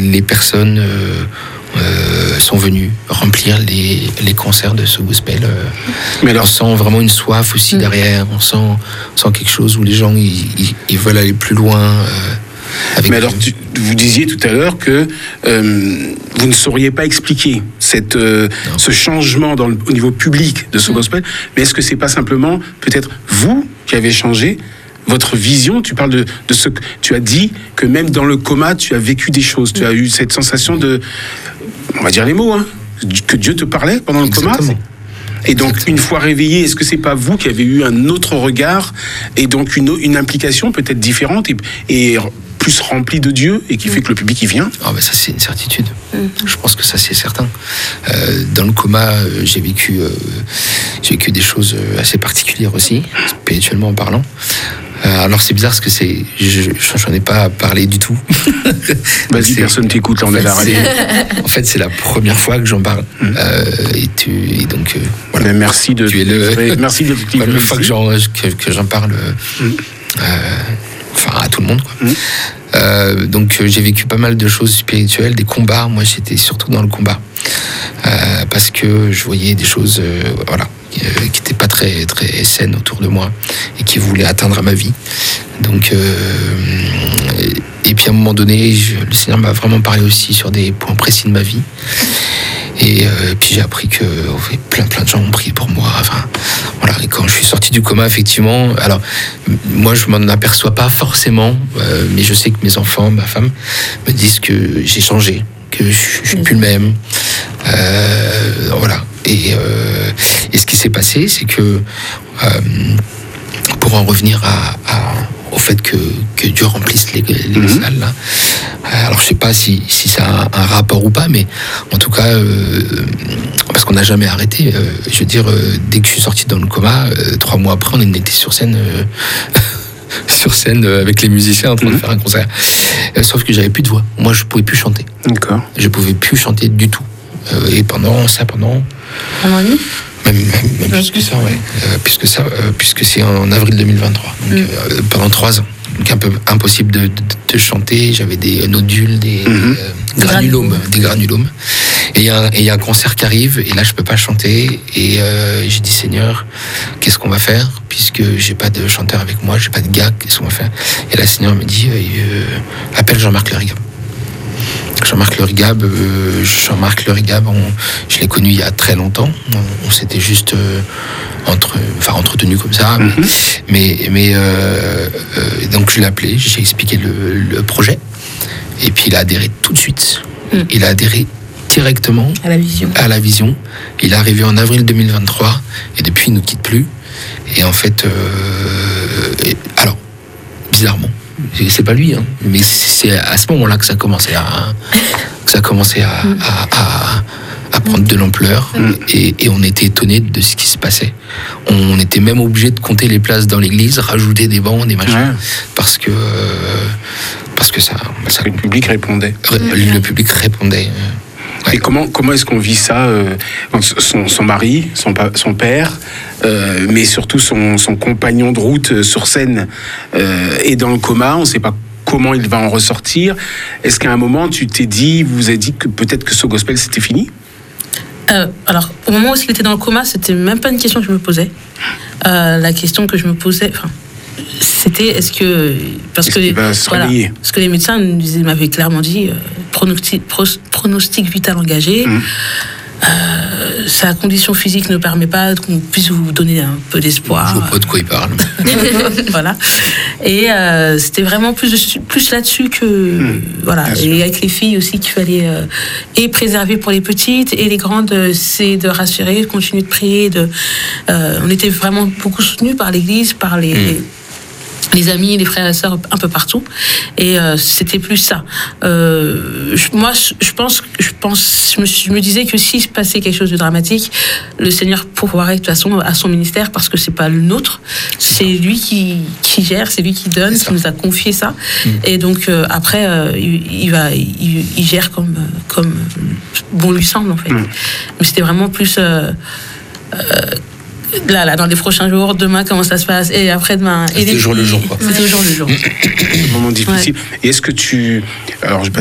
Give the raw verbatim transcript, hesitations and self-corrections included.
Les personnes euh, euh, sont venues remplir les, les concerts de ce gospel. Euh, Mais alors, on sent vraiment une soif aussi mmh. derrière. On sent, on sent quelque chose où les gens ils, ils, ils veulent aller plus loin. Euh, avec Mais alors, tu, vous disiez tout à l'heure que euh, vous ne sauriez pas expliquer cette, euh, ce changement dans le, au niveau public de ce mmh. gospel. Mais est-ce que c'est pas simplement peut-être vous qui avez changé votre vision? Tu parles de, de ce que tu as dit, que même dans le coma, tu as vécu des choses. Tu as eu cette sensation de, on va dire les mots, hein, que Dieu te parlait pendant le Exactement. coma. Et donc, Exactement. Une fois réveillé, est-ce que c'est pas vous qui avez eu un autre regard et donc une, une implication peut-être différente et, et plus remplie de Dieu et qui mmh. fait que le public y vient? Ah ben ça c'est une certitude. Mmh. Je pense que ça c'est certain. Euh, dans le coma, euh, j'ai vécu, euh, j'ai vécu des choses assez particulières aussi, spirituellement parlant. Euh, alors c'est bizarre parce que c'est, je, j'en ai pas parlé du tout. Vas-y, c'est, personne t'écoute, là on est là. En fait, c'est la première fois que j'en parle. Mmh. Euh, et tu, et donc euh, voilà. Mais merci de. Tu es le. Merci de. La première fois que j'en, que, que j'en parle. Mmh. Euh, enfin à tout le monde quoi. Mmh. Euh, donc euh, j'ai vécu pas mal de choses spirituelles, des combats. Moi j'étais surtout dans le combat euh, parce que je voyais des choses, euh, voilà. qui n'étaient pas très, très saines autour de moi et qui voulaient atteindre ma vie. Donc, euh, et puis à un moment donné, je, le Seigneur m'a vraiment parlé aussi sur des points précis de ma vie. Et, euh, et puis j'ai appris que oh, plein, plein de gens ont prié pour moi. Enfin, voilà. Et quand je suis sorti du coma, effectivement, alors moi je m'en aperçois pas forcément, euh, mais je sais que mes enfants, ma femme, me disent que j'ai changé, que je, je suis plus le même. Euh, voilà. Et, euh, et ce qui s'est passé, c'est que, euh, pour en revenir à, à, au fait que, que Dieu remplisse les, les mm-hmm. salles, là, alors je ne sais pas si, si ça a un rapport ou pas, mais en tout cas, euh, parce qu'on n'a jamais arrêté, euh, je veux dire, euh, dès que je suis sorti dans le coma, euh, trois mois après, on était sur scène... Euh, sur scène avec les musiciens en train mmh. de faire un concert. Euh, sauf que j'avais plus de voix. Moi, je pouvais plus chanter. D'accord. Je pouvais plus chanter du tout. Euh, et pendant ça, pendant... Un an et demi Même, même, même plus que ça, ouais. Euh, plus que ça, euh, puisque c'est en avril deux mille vingt-trois. Donc, mmh. euh, pendant trois ans. Donc, un peu impossible de, de, de chanter. J'avais des nodules, des, mmh. des euh, granulomes, des granulomes. Et il y, y a un concert qui arrive, et là, je peux pas chanter. Et euh, j'ai dit, Seigneur, qu'est-ce qu'on va faire? Puisque j'ai pas de chanteur avec moi, j'ai pas de gars, qu'est-ce qu'on va faire? Et là, le Seigneur me dit, euh, appelle Jean-Marc Lerigab. Jean-Marc Lerigab, euh, Jean-Marc Lerigab, on, je l'ai connu il y a très longtemps. On, on s'était juste euh, entre, enfin entretenu comme ça. Mm-hmm. Mais, mais euh, euh, donc je l'ai appelé, j'ai expliqué le, le projet, et puis il a adhéré tout de suite. Mm. Il a adhéré directement à la vision. À la vision. Il est arrivé en avril deux mille vingt-trois, et depuis il ne nous quitte plus. Et en fait, euh, et, alors bizarrement. C'est pas lui, hein, mais c'est à ce moment-là que ça a commencé à, que ça a commencé à, mm. à, à, à prendre de l'ampleur mm. et, et on était étonnés de ce qui se passait. On était même obligé de compter les places dans l'église, rajouter des bancs, des machins, ouais. parce que parce que ça, ça le public répondait. Le public répondait. Ouais. Et comment, comment est-ce qu'on vit ça euh, son, son mari, son, son père, euh, mais surtout son, son compagnon de route euh, sur scène euh, est dans le coma, on ne sait pas comment il va en ressortir. Est-ce qu'à un moment, tu t'es dit, vous avez dit que peut-être que ce gospel, c'était fini? euh, Alors, au moment où il était dans le coma, c'était même pas une question que je me posais. Euh, la question que je me posais... C'était est-ce que parce est-ce que les, voilà, parce que les médecins nous m'avaient clairement dit euh, pronostic, pro, pronostic vital engagé. Mmh. Euh, sa condition physique ne permet pas qu'on puisse vous donner un peu d'espoir. Je vois pas de quoi il parle. Voilà. Et euh, c'était vraiment plus plus là-dessus que mmh. voilà. Bien et sûr. Avec les filles aussi qu'il fallait euh, et préserver pour les petites et les grandes, c'est de rassurer, continuer de prier. De, euh, on était vraiment beaucoup soutenus par l'Église, par les, mmh. les les amis, les frères et sœurs un peu partout, et euh, c'était plus ça. Euh, je, moi, je pense, je pense, je me, je me disais que s'il se passait quelque chose de dramatique, le Seigneur pourvoirait de toute façon à son ministère, parce que c'est pas le nôtre, c'est, c'est lui qui, qui gère, c'est lui qui donne, qui nous a confié ça, mmh. et donc euh, après, euh, il, il va, il, il gère comme comme bon lui semble en fait. Mmh. Mais c'était vraiment plus. Euh, euh, Là, là, dans les prochains jours, demain, comment ça se passe, et après-demain. C'est toujours le jour, quoi. C'est toujours le jour. C'est un moment difficile. Ouais. Et est-ce que tu. Alors, je